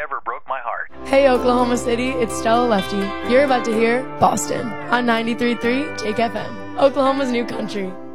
ever broke my heart. Hey Oklahoma City, it's Stella Lefty. You're about to hear Boston on 93.3 Take FM, Oklahoma's new country.